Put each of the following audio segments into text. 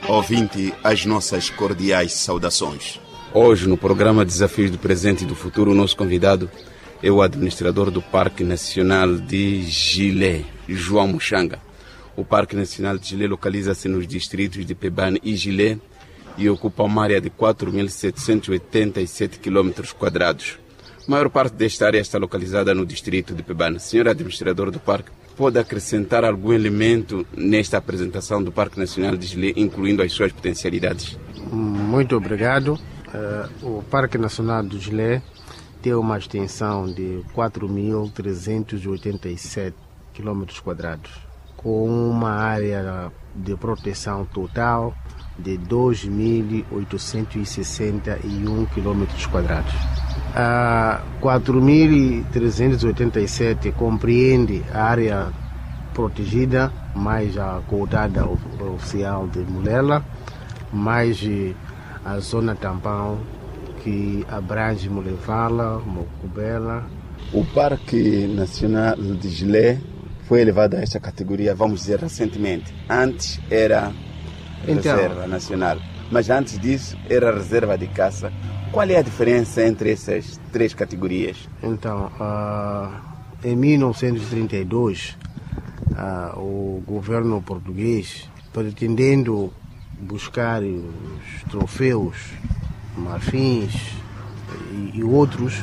Ouvinte, as nossas cordiais saudações. Hoje, no programa Desafios do Presente e do Futuro, o nosso convidado é o administrador do Parque Nacional de Gilé, João Muxanga. O Parque Nacional de Gilé localiza-se nos distritos de Pebane e Gilé e ocupa uma área de 4.787 km². A maior parte desta área está localizada no distrito de Pebane. Senhor administrador do parque, pode acrescentar algum elemento nesta apresentação do Parque Nacional de Gilé, incluindo as suas potencialidades? Muito obrigado. O Parque Nacional de Gilé tem uma extensão de 4.387 km², com uma área de proteção total de 2.861 km². A 4.387 compreende a área protegida, mais a cotada oficial de Mulela, mais a zona tampão que abrange Mulevala, Mocubela. O Parque Nacional de Gilé foi elevado a esta categoria, vamos dizer, recentemente. Antes era reserva nacional, mas antes disso era reserva de caça. Qual é a diferença entre essas três categorias? Então, em 1932, o governo português, pretendendo buscar os troféus, marfins e outros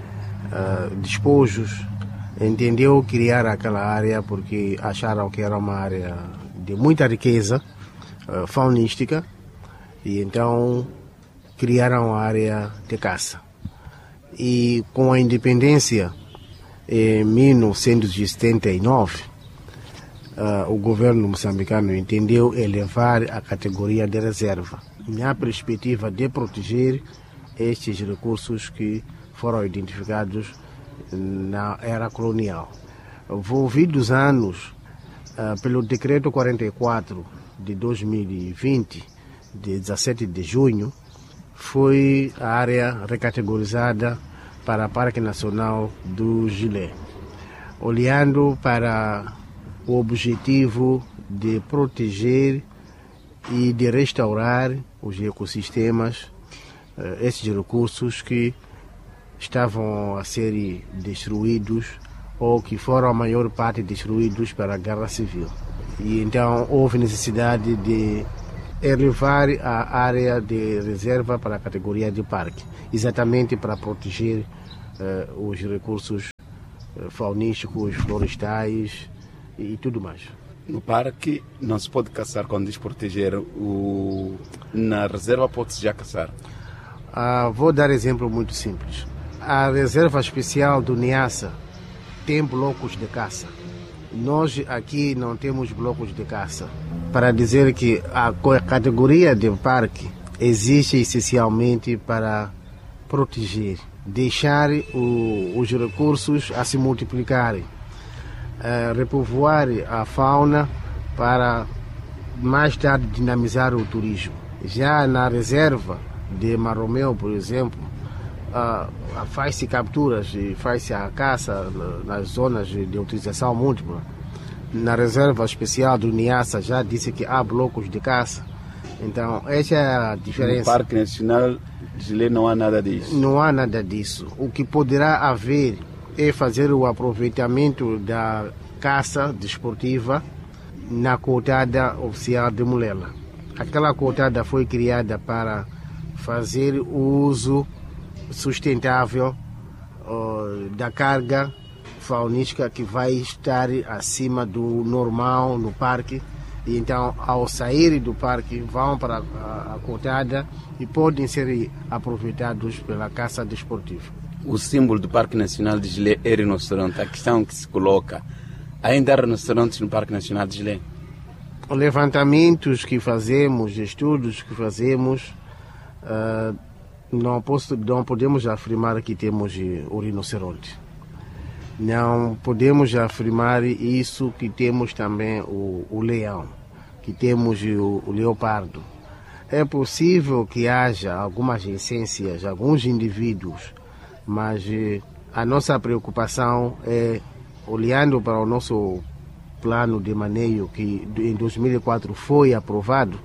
despojos, entendeu criar aquela área porque acharam que era uma área de muita riqueza faunística e então criaram a área de caça. E com a independência, em 1979, o governo moçambicano entendeu elevar a categoria de reserva, na perspectiva de proteger estes recursos que foram identificados na era colonial. Envolvidos anos pelo Decreto 44 de 2020, de 17 de junho, foi a área recategorizada para Parque Nacional do Gilé, olhando para o objetivo de proteger e de restaurar os ecossistemas, esses recursos que estavam a ser destruídos ou que foram a maior parte destruídos pela Guerra Civil. E então houve necessidade de elevar a área de reserva para a categoria de parque, exatamente para proteger os recursos faunísticos, florestais e tudo mais. No parque não se pode caçar quando diz proteger, na reserva pode-se já caçar? Vou dar exemplo muito simples. A reserva especial do Niassa tem blocos de caça. Nós aqui não temos blocos de caça. Para dizer que a categoria de parque existe essencialmente para proteger, deixar os recursos a se multiplicarem, repovoar a fauna para mais tarde dinamizar o turismo. Já na reserva de Marromeu, por exemplo, faz-se capturas e faz-se a caça nas zonas de utilização múltipla. Na reserva especial do Niassa já disse que há blocos de caça. Então, essa é a diferença. No Parque Nacional de Gilé não há nada disso? Não há nada disso. O que poderá haver é fazer o aproveitamento da caça desportiva na cotada oficial de Mulela. Aquela cotada foi criada para fazer o uso sustentável da carga faunística que vai estar acima do normal no parque. E então, ao sair do parque, vão para a cotada e podem ser aproveitados pela caça desportiva. O símbolo do Parque Nacional de Gilé é rinoceronte. A questão que se coloca, ainda há rinocerontes no Parque Nacional de Gilé? Levantamentos que fazemos, estudos que fazemos, não podemos afirmar que temos o rinoceronte. Não podemos afirmar isso que temos também o leão, que temos o leopardo. É possível que haja algumas essências, alguns indivíduos, mas a nossa preocupação é, olhando para o nosso plano de manejo que em 2004 foi aprovado,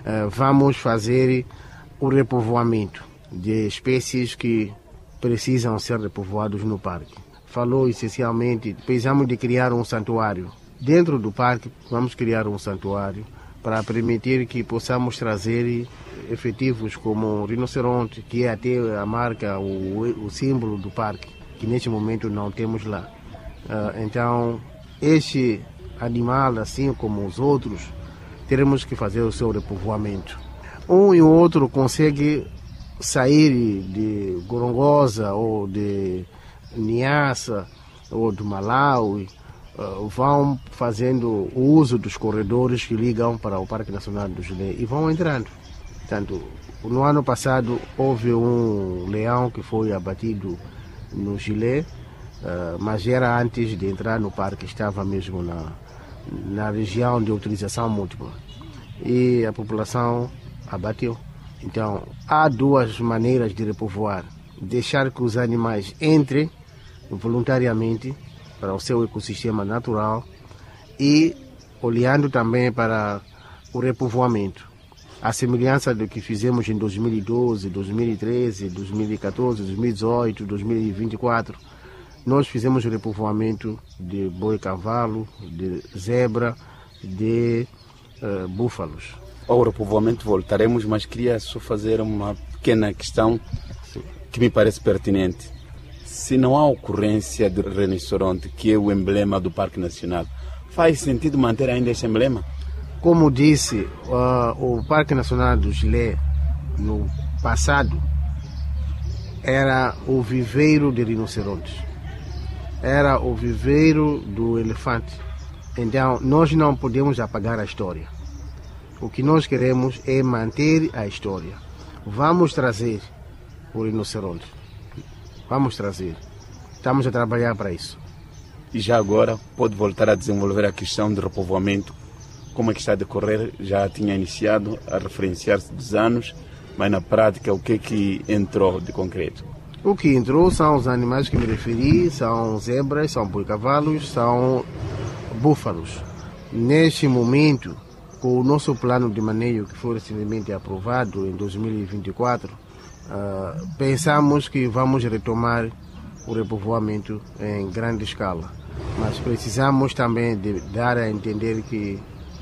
vamos fazer o repovoamento de espécies que precisam ser repovoados no parque. Falou essencialmente, precisamos de criar um santuário. Dentro do parque, vamos criar um santuário para permitir que possamos trazer efetivos como o rinoceronte, que é até a marca, o símbolo do parque, que neste momento não temos lá. Então, este animal, assim como os outros, teremos que fazer o seu repovoamento. Um e o outro consegue sair de Gorongosa ou de Niassa ou do Malawi, vão fazendo o uso dos corredores que ligam para o Parque Nacional do Gilé e vão entrando. Portanto, no ano passado houve um leão que foi abatido no Gilé, mas era antes de entrar no parque, estava mesmo na região de utilização múltipla. E a população abateu. Então, há duas maneiras de repovoar: deixar que os animais entrem voluntariamente para o seu ecossistema natural e olhando também para o repovoamento. A semelhança do que fizemos em 2012, 2013, 2014, 2018, 2024, nós fizemos o repovoamento de boi-cavalo, de zebra, de búfalos. Ao repovoamento voltaremos, mas queria só fazer uma pequena questão que me parece pertinente. Se não há ocorrência de rinoceronte, que é o emblema do Parque Nacional, faz sentido manter ainda esse emblema? Como disse, o Parque Nacional do Gilé, no passado, era o viveiro de rinocerontes, era o viveiro do elefante. Então, nós não podemos apagar a história. O que nós queremos é manter a história. Vamos trazer o rinoceronte. Vamos trazer. Estamos a trabalhar para isso. E já agora pode voltar a desenvolver a questão de repovoamento. Como é que está a decorrer? Já tinha iniciado a referenciar-se dos anos, mas na prática o que entrou de concreto? O que entrou são os animais que me referi, são zebras, são boi-cavalos, são búfalos. Neste momento, com o nosso plano de manejo que foi recentemente aprovado em 2024, pensamos que vamos retomar o repovoamento em grande escala. Mas precisamos também de dar a entender que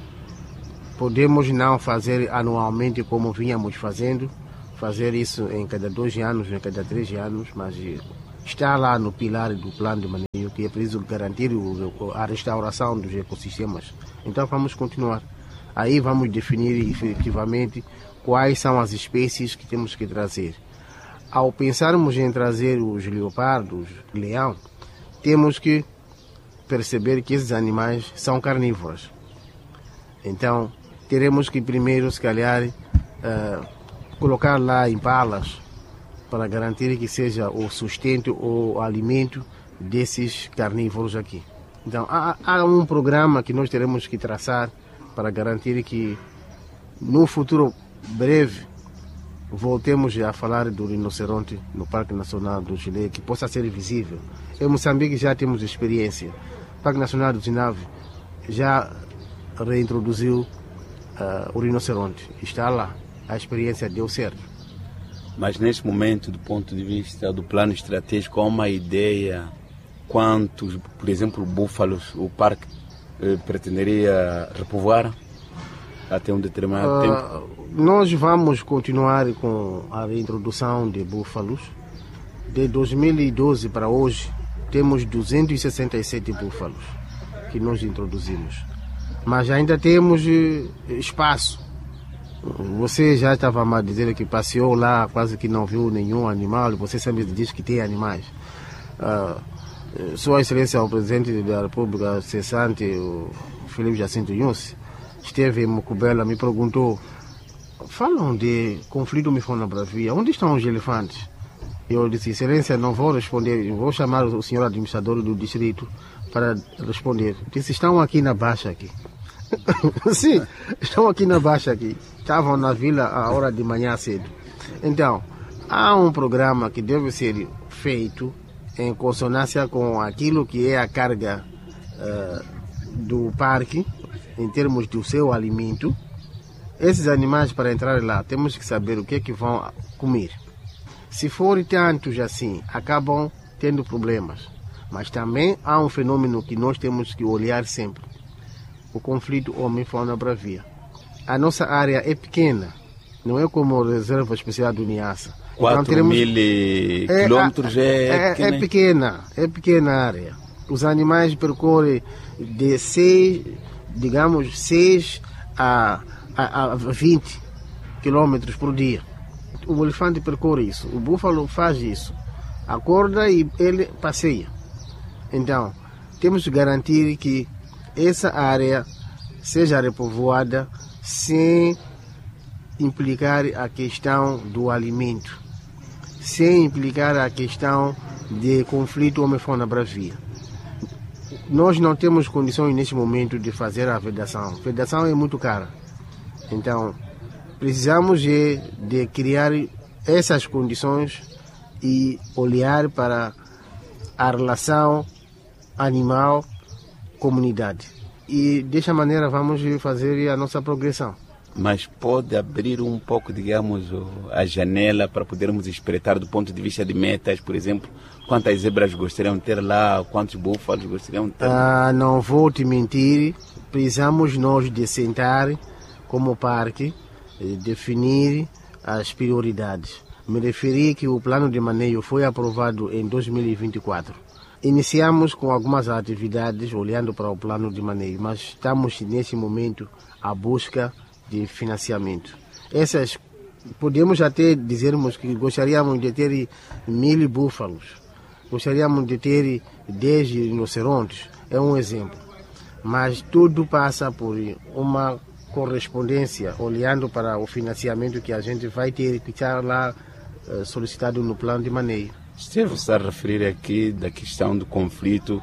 podemos não fazer anualmente como vínhamos fazendo, fazer isso em cada 2 anos, em cada 3 anos, mas está lá no pilar do plano de manejo que é preciso garantir a restauração dos ecossistemas. Então vamos continuar. Aí vamos definir efetivamente quais são as espécies que temos que trazer. Ao pensarmos em trazer os leopardos, leão, temos que perceber que esses animais são carnívoros. Então, teremos que primeiro, se calhar, colocar lá impalas para garantir que seja o sustento ou o alimento desses carnívoros aqui. Então, há um programa que nós teremos que traçar para garantir que no futuro breve voltemos a falar do rinoceronte no Parque Nacional do Gilé, que possa ser visível. Em Moçambique já temos experiência. O Parque Nacional do Zinave já reintroduziu o rinoceronte. Está lá. A experiência deu certo. Mas neste momento, do ponto de vista do plano estratégico, há uma ideia quantos, por exemplo, búfalos o parque pretenderia repovoar até um determinado tempo? Nós vamos continuar com a reintrodução de búfalos. De 2012 para hoje, temos 267 búfalos que nós introduzimos. Mas ainda temos espaço. Você já estava a dizer que passeou lá, quase que não viu nenhum animal. Você sempre diz que tem animais. Sua Excelência, o Presidente da República cessante, o Filipe Jacinto Nyusi, esteve em Mocubela, me perguntou: falam de conflito mifona-bravia, onde estão os elefantes? Eu disse: Excelência, não vou responder, vou chamar o senhor administrador do distrito para responder. Disse: estão aqui na Baixa aqui. Sim, estão aqui na Baixa aqui. Estavam na vila à hora de manhã cedo. Então, há um programa que deve ser feito em consonância com aquilo que é a carga do parque, em termos do seu alimento, esses animais, para entrar lá, temos que saber o que é que vão comer. Se forem tantos assim, acabam tendo problemas. Mas também há um fenômeno que nós temos que olhar sempre. O conflito homem-fauna-bravia. A nossa área é pequena, não é como a Reserva Especial do Niassa. 4.000 quilômetros é pequena a área. Os animais percorrem de 6 a 20 quilômetros por dia. O elefante percorre isso, o búfalo faz isso. Acorda e ele passeia. Então, temos que garantir que essa área seja repovoada sem implicar a questão do alimento, sem implicar a questão de conflito homem-fauna-bravia. Nós não temos condições neste momento de fazer a vedação. A vedação é muito cara. Então, precisamos de criar essas condições e olhar para a relação animal-comunidade. E dessa maneira vamos fazer a nossa progressão. Mas pode abrir um pouco, digamos, a janela para podermos espreitar do ponto de vista de metas, por exemplo, quantas zebras gostariam de ter lá, quantos búfalos gostariam de ter lá? Não vou te mentir, precisamos nós de sentar como parque, definir as prioridades. Me referi que o plano de manejo foi aprovado em 2024. Iniciamos com algumas atividades olhando para o plano de manejo, mas estamos nesse momento à busca de financiamento. Essas, podemos até dizermos que gostaríamos de ter 1.000 búfalos, gostaríamos de ter 10 rinocerontes, é um exemplo. Mas tudo passa por uma correspondência, olhando para o financiamento que a gente vai ter que estar lá solicitado no plano de manejo. Esteve-se a referir aqui da questão do conflito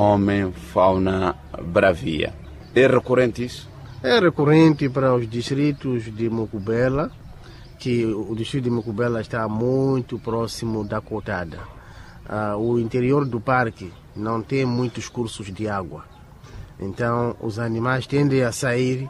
homem-fauna-bravia. É recorrente isso? É recorrente para os distritos de Mocubela, que o distrito de Mocubela está muito próximo da cotada. O interior do parque não tem muitos cursos de água. Então, os animais tendem a sair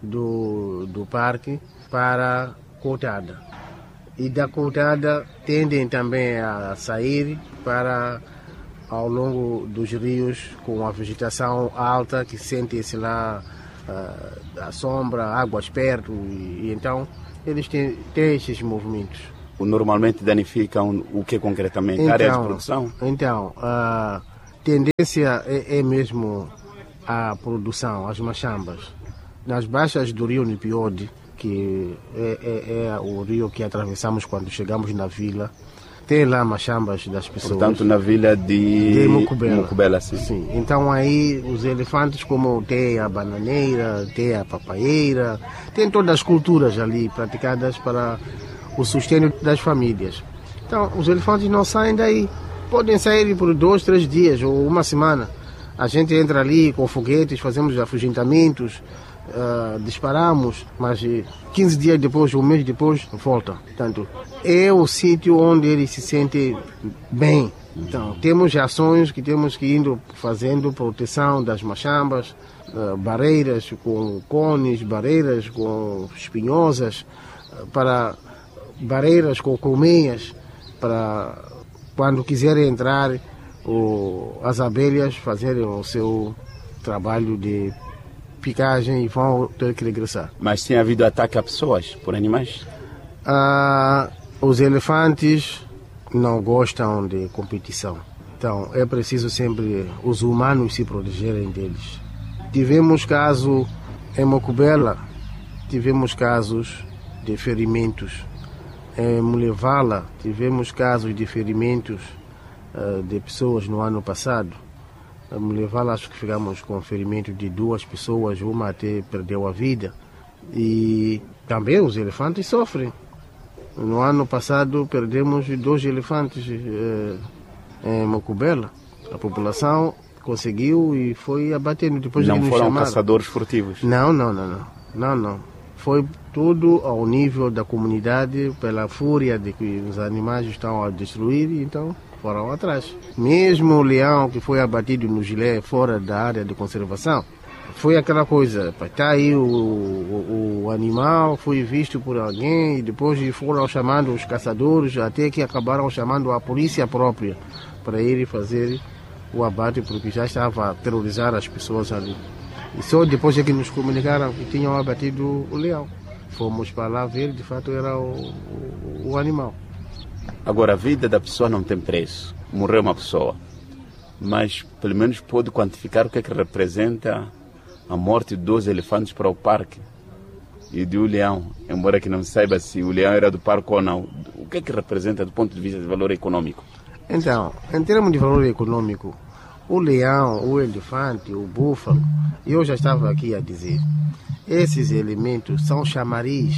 do parque para a cotada. E da cotada tendem também a sair para ao longo dos rios com a vegetação alta que sente-se lá a sombra, águas perto e então eles têm esses movimentos. Normalmente danificam o que concretamente? Então, áreas de produção? Então, a tendência é mesmo a produção, as machambas. Nas baixas do rio Nipiode, que é o rio que atravessamos quando chegamos na vila, tem lá machambas das pessoas. Portanto, na vila de Mocubela. Sim. Sim. Então aí os elefantes, como tem a bananeira, tem a papaieira, tem todas as culturas ali praticadas para o sustento das famílias. Então os elefantes não saem daí. Podem sair por 2, 3 dias ou uma semana. A gente entra ali com foguetes, fazemos afugentamentos, disparamos, mas 15 dias depois, um mês depois, voltam. Portanto, é o sítio onde eles se sentem bem. Então, temos ações que temos que ir fazendo, proteção das machambas, barreiras com cones, barreiras com espinhosas, barreiras com colmeias, para quando quiserem entrar, as abelhas fazerem o seu trabalho de picagem e vão ter que regressar. Mas tem havido ataque a pessoas por animais? Os elefantes não gostam de competição. Então é preciso sempre os humanos se protegerem deles. Tivemos caso em Mocubela, tivemos casos de ferimentos. Em Mulevala tivemos casos de ferimentos de pessoas no ano passado. Me levar, acho que ficamos com ferimento de 2 pessoas, uma até perdeu a vida. E também os elefantes sofrem. No ano passado perdemos 2 elefantes em Mocubela. A população conseguiu e foi abatendo depois de nos chamar. Não foram caçadores furtivos? Não. Foi tudo ao nível da comunidade, pela fúria de que os animais estão a destruir, então foram atrás. Mesmo o leão que foi abatido no Gilé, fora da área de conservação, foi aquela coisa, está aí o animal, foi visto por alguém, e depois foram chamando os caçadores, até que acabaram chamando a polícia própria para ir fazer o abate, porque já estava a aterrorizar as pessoas ali. E só depois é que nos comunicaram que tinham abatido o leão. Fomos para lá ver, de fato era o animal. Agora, a vida da pessoa não tem preço. Morreu uma pessoa. Mas, pelo menos, pode quantificar o que é que representa a morte dos elefantes para o parque e do leão. Embora que não saiba se o leão era do parque ou não. O que é que representa do ponto de vista de valor econômico? Então, em termos de valor econômico, o leão, o elefante, o búfalo, eu já estava aqui a dizer, esses elementos são chamariz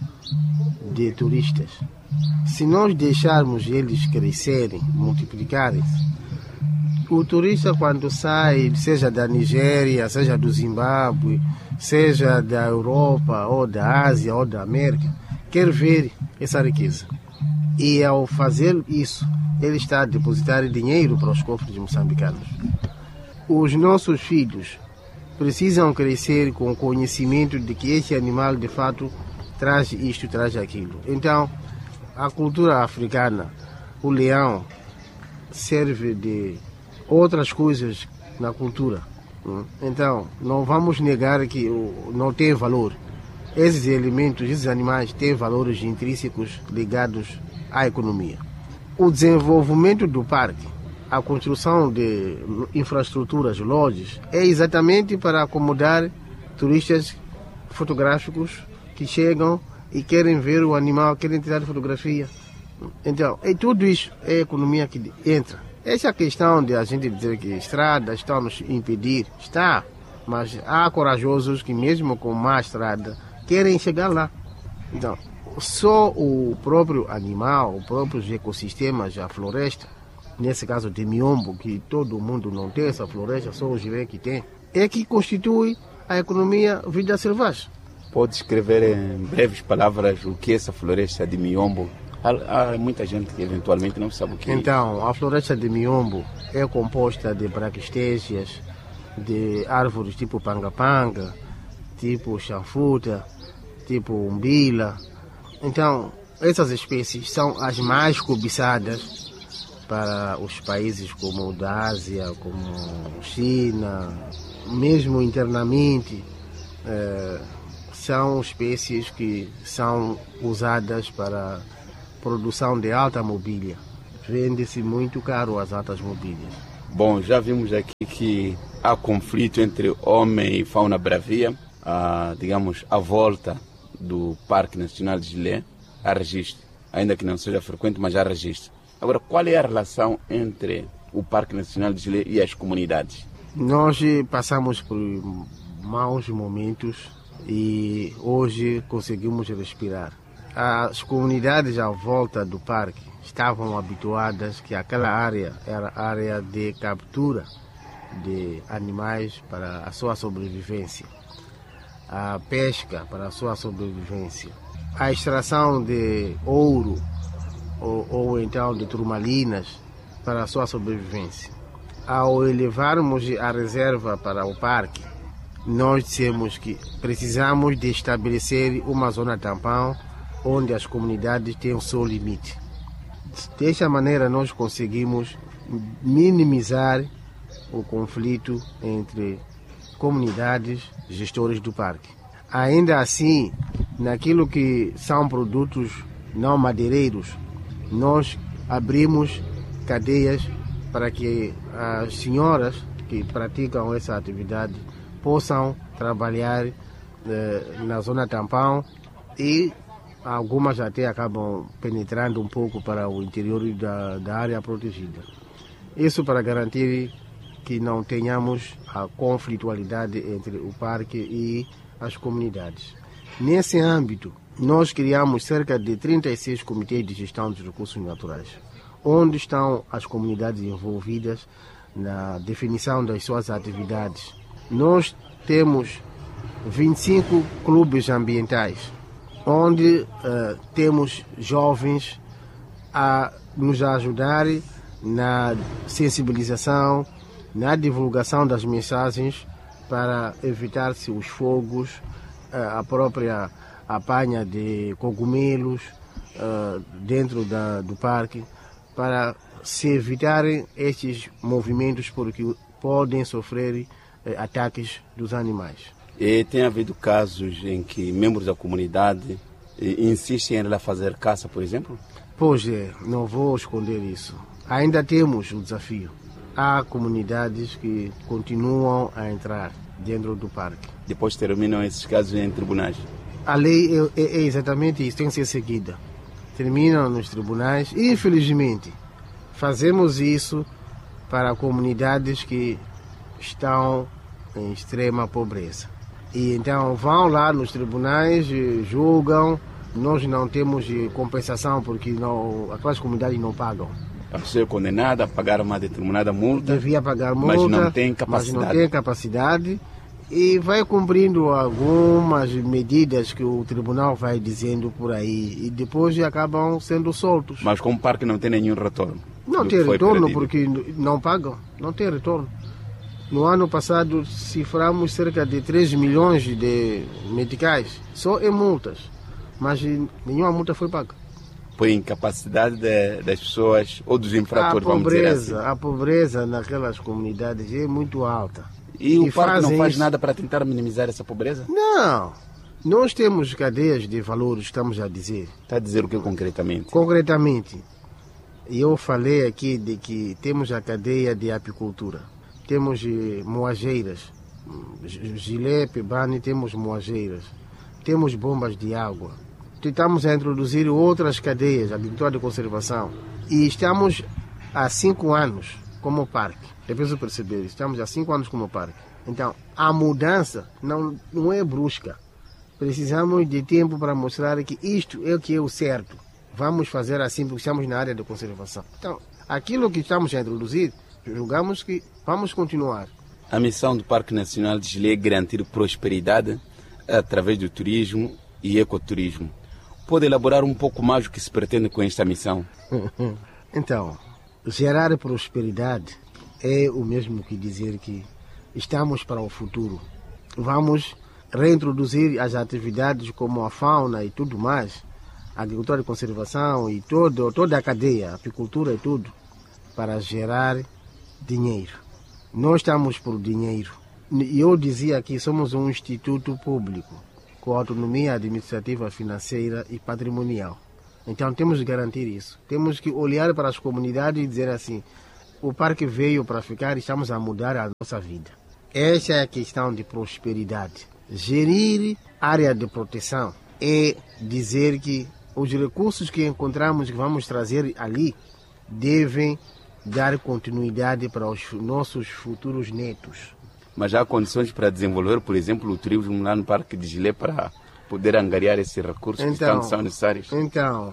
de turistas. Se nós deixarmos eles crescerem, multiplicarem-se, o turista quando sai, seja da Nigéria, seja do Zimbábue, seja da Europa, ou da Ásia, ou da América, quer ver essa riqueza. E ao fazer isso, ele está a depositar dinheiro para os cofres moçambicanos. Os nossos filhos precisam crescer com o conhecimento de que esse animal, de fato, traz isto, traz aquilo. Então, a cultura africana, o leão, serve de outras coisas na cultura. Então, não vamos negar que não tem valor. Esses elementos, esses animais têm valores intrínsecos ligados à economia. O desenvolvimento do parque, a construção de infraestruturas, lojas, é exatamente para acomodar turistas fotográficos que chegam e querem ver o animal, querem tirar fotografia. Então, tudo isso é a economia que entra. Essa questão de a gente dizer que estradas estão nos impedir, está, mas há corajosos que mesmo com má estrada querem chegar lá. Então, só o próprio animal, os próprios ecossistemas, a floresta, nesse caso de Miombo, que todo mundo não tem essa floresta, só o Jiré que tem, é que constitui a economia vida selvagem. Pode escrever em breves palavras o que é essa floresta de Miombo? Há muita gente que eventualmente não sabe o que é. Então, a floresta de Miombo é composta de braquistésias, de árvores tipo panga-panga, tipo chanfuta, tipo umbila. Então, essas espécies são as mais cobiçadas para os países como o da Ásia, como China, mesmo internamente. São espécies que são usadas para produção de alta mobília. Vende-se muito caro as altas mobílias. Bom, já vimos aqui que há conflito entre homem e fauna bravia. Digamos, à volta do Parque Nacional de Gilé, há registro. Ainda que não seja frequente, mas há registro. Agora, qual é a relação entre o Parque Nacional de Gilé e as comunidades? Nós passamos por maus momentos e hoje conseguimos respirar. As comunidades à volta do parque estavam habituadas que aquela área era área de captura de animais para a sua sobrevivência, a pesca para a sua sobrevivência, a extração de ouro ou então de turmalinas para a sua sobrevivência. Ao elevarmos a reserva para o parque, nós dissemos que precisamos de estabelecer uma zona tampão onde as comunidades têm o seu limite. Desta maneira nós conseguimos minimizar o conflito entre comunidades e gestores do parque. Ainda assim, naquilo que são produtos não madeireiros, nós abrimos cadeias para que as senhoras que praticam essa atividade possam trabalhar na zona tampão e algumas até acabam penetrando um pouco para o interior da área protegida. Isso para garantir que não tenhamos a conflitualidade entre o parque e as comunidades. Nesse âmbito, nós criamos cerca de 36 comitês de gestão dos recursos naturais, onde estão as comunidades envolvidas na definição das suas atividades. Nós temos 25 clubes ambientais, onde temos jovens a nos ajudar na sensibilização, na divulgação das mensagens para evitar-se os fogos, a própria apanha de cogumelos dentro do parque, para se evitarem estes movimentos, porque podem sofrer ataques dos animais. E tem havido casos em que membros da comunidade insistem em ir lá fazer caça, por exemplo? Pois é, não vou esconder isso. Ainda temos um desafio. Há comunidades que continuam a entrar dentro do parque. Depois terminam esses casos em tribunais? A lei é exatamente isso, tem que ser seguida. Terminam nos tribunais e, infelizmente, fazemos isso para comunidades que estão em extrema pobreza. E então vão lá nos tribunais, julgam, nós não temos compensação porque aquelas comunidades não pagam. A pessoa é condenada a pagar uma determinada multa, devia pagar multa, mas não tem capacidade. E vai cumprindo algumas medidas que o tribunal vai dizendo por aí e depois acabam sendo soltos. Mas como o parque não tem nenhum retorno? Não tem retorno porque não pagam, não tem retorno. No ano passado ciframos cerca de 3 milhões de meticais, só em multas, mas nenhuma multa foi paga. Por incapacidade das pessoas ou dos infratores, vamos dizer assim. A pobreza naquelas comunidades é muito alta. E o parque não faz nada para tentar minimizar essa pobreza? Não. Nós temos cadeias de valores, estamos a dizer. Está a dizer o que concretamente? Concretamente, eu falei aqui de que temos a cadeia de apicultura. Temos moageiras. Gilé, Pebane, temos moageiras. Temos bombas de água. Tentamos a introduzir outras cadeias, agricultura de conservação. E estamos há 5 anos como parque. É preciso perceber, estamos há 5 anos como parque. Então, a mudança não é brusca. Precisamos de tempo para mostrar que isto é o que é o certo. Vamos fazer assim porque estamos na área de conservação. Então, aquilo que estamos a introduzir, julgamos que vamos continuar. A missão do Parque Nacional de Gilé é garantir prosperidade através do turismo e ecoturismo. Pode elaborar um pouco mais o que se pretende com esta missão? Então, gerar prosperidade é o mesmo que dizer que estamos para o futuro. Vamos reintroduzir as atividades como a fauna e tudo mais, a agricultura de conservação e toda a cadeia, a apicultura e tudo, para gerar dinheiro. Nós estamos por dinheiro. E eu dizia que somos um instituto público, com autonomia administrativa, financeira e patrimonial. Então temos de garantir isso. Temos que olhar para as comunidades e dizer assim, o parque veio para ficar e estamos a mudar a nossa vida. Essa é a questão de prosperidade. Gerir área de proteção é dizer que os recursos que encontramos, que vamos trazer ali, devem dar continuidade para os nossos futuros netos. Mas há condições para desenvolver, por exemplo, o turismo lá no Parque de Gilé para poder angariar esses recursos que são necessários? Então,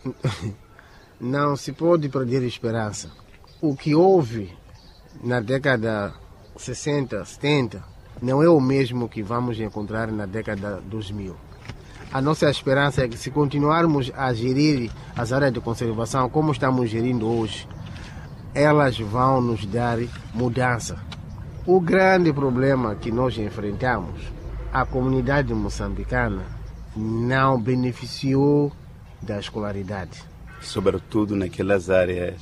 não se pode perder esperança. O que houve na década 60, 70, não é o mesmo que vamos encontrar na década 2000. A nossa esperança é que se continuarmos a gerir as áreas de conservação como estamos gerindo hoje, elas vão nos dar mudança. O grande problema que nós enfrentamos, a comunidade moçambicana não beneficiou da escolaridade. Sobretudo naquelas áreas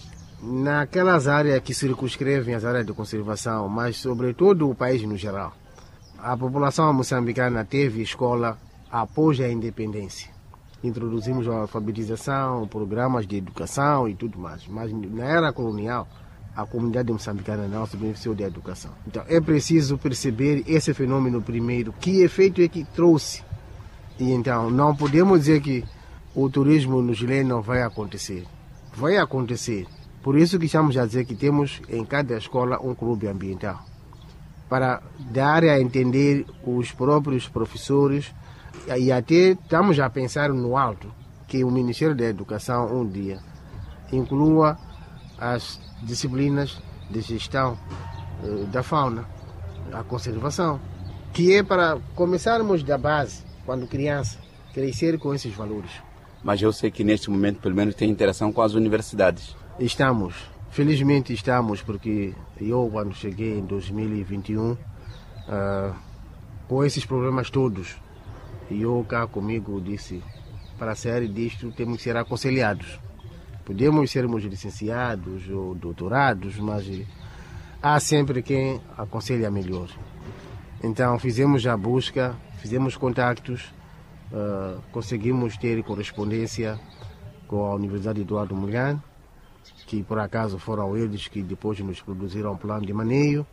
que circunscrevem as áreas de conservação, mas sobretudo o país no geral. A população moçambicana teve escola após a independência. Introduzimos a alfabetização, programas de educação e tudo mais. Mas na era colonial, a comunidade moçambicana não se beneficiou da educação. Então é preciso perceber esse fenômeno primeiro, que efeito é que trouxe. E então não podemos dizer que o turismo no Gilé não vai acontecer. Vai acontecer. Por isso que estamos a dizer que temos em cada escola um clube ambiental. Para dar a entender os próprios professores, e até estamos a pensar no alto, que o Ministério da Educação um dia inclua as disciplinas de gestão da fauna, a conservação, que é para começarmos da base, quando criança, crescer com esses valores. Mas eu sei que neste momento, pelo menos, tem interação com as universidades. Estamos, felizmente estamos, porque eu, quando cheguei em 2021, Com esses problemas todos, e eu cá comigo disse, para sair disto temos que ser aconselhados. Podemos sermos licenciados ou doutorados, mas há sempre quem aconselha melhor. Então fizemos a busca, fizemos contactos, conseguimos ter correspondência com a Universidade Eduardo Mondlane, que por acaso foram eles que depois nos produziram um plano de maneio.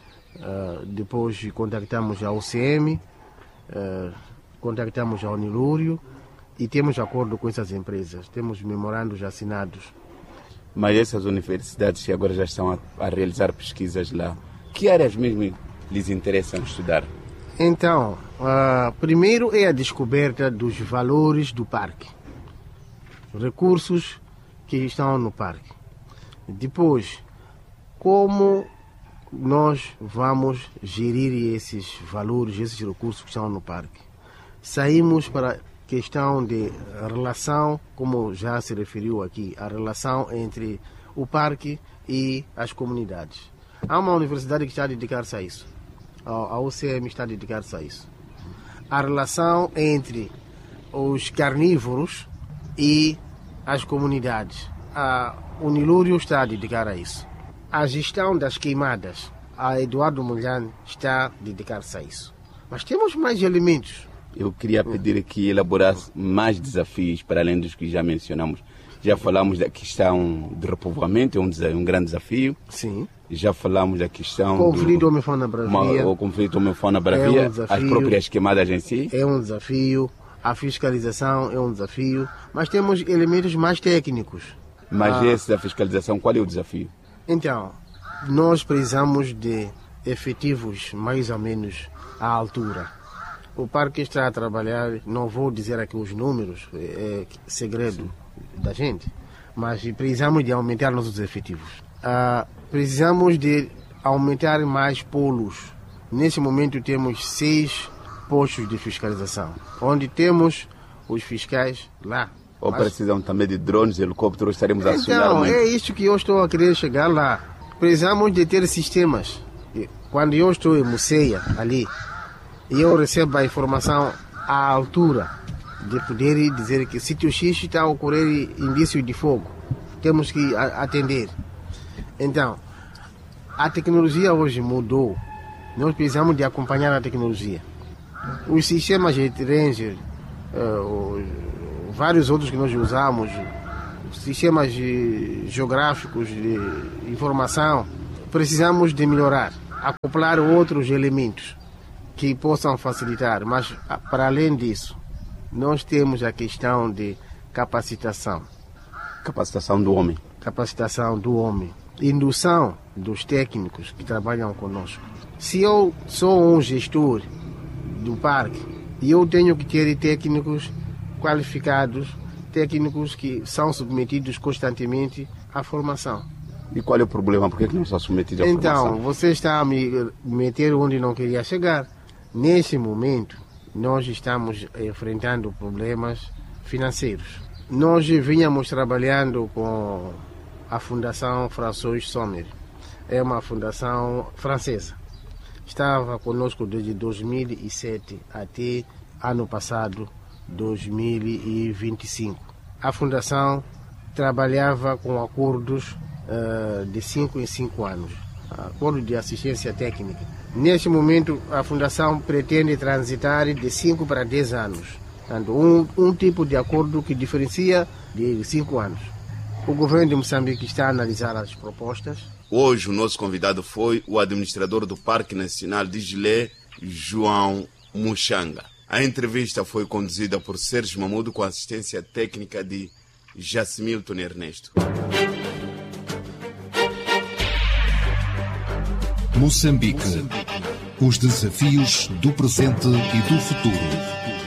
Depois contactamos a UCM, contactamos a Unilúrio e temos acordo com essas empresas, temos memorandos assinados. Mas essas universidades que agora já estão a realizar pesquisas lá, que áreas mesmo lhes interessam estudar? Então, primeiro é a descoberta dos valores do parque, recursos que estão no parque. Depois, como nós vamos gerir esses valores, esses recursos que estão no parque. Saímos para a questão de relação, como já se referiu aqui, a relação entre o parque e as comunidades. Há uma universidade que está a dedicar-se a isso. A UCM está a dedicar-se a isso. A relação entre os carnívoros e as comunidades. A Unilúrio está a dedicar a isso. A gestão das queimadas, a Eduardo Mondlane está a dedicar-se a isso. Mas temos mais elementos. Eu queria pedir que elaborasse mais desafios para além dos que já mencionamos. Já falamos da questão de repovoamento, é um grande desafio. Sim. Já falamos da questão conflito homem-fauna-bravia. O conflito homem-fauna-bravia, as próprias queimadas em si. É um desafio. A fiscalização é um desafio. Mas temos elementos mais técnicos. Mas esse da fiscalização, qual é o desafio? Então, nós precisamos de efetivos mais ou menos à altura. O parque está a trabalhar, não vou dizer aqui os números, é segredo da gente, mas precisamos de aumentar nossos efetivos. Precisamos de aumentar mais polos. Nesse momento temos 6 postos de fiscalização, onde temos os fiscais lá. Ou precisam também de drones, helicópteros, estaremos a acionar muito. É isso que eu estou a querer chegar lá. Precisamos de ter sistemas. Quando eu estou em Muceia, ali, e eu recebo a informação à altura de poder dizer que sítio X está a ocorrer indício de fogo. Temos que atender. Então, a tecnologia hoje mudou. Nós precisamos de acompanhar a tecnologia. Os sistemas de Ranger, vários outros que nós usamos, sistemas geográficos de informação, precisamos de melhorar, acoplar outros elementos que possam facilitar, mas para além disso, nós temos a questão de capacitação. Capacitação do homem. Capacitação do homem. Indução dos técnicos que trabalham conosco. Se eu sou um gestor do parque e eu tenho que ter técnicos qualificados, técnicos que são submetidos constantemente à formação. E qual é o problema? Por que não são submetidos à formação? Então, você está a me meter onde não queria chegar. Nesse momento, nós estamos enfrentando problemas financeiros. Nós vínhamos trabalhando com a Fundação François Sommer. É uma fundação francesa. Estava conosco desde 2007 até ano passado, 2025. A fundação trabalhava com acordos de 5 em 5 anos, acordo de assistência técnica. Neste momento, a fundação pretende transitar de 5 para 10 anos. Portanto, um tipo de acordo que diferencia de 5 anos. O governo de Moçambique está a analisar as propostas. Hoje o nosso convidado foi o administrador do Parque Nacional de Gilé, João Mushanga. A entrevista foi conduzida por Sérgio Mamudo com assistência técnica de Jacimilton Ernesto. Moçambique. Os desafios do presente e do futuro.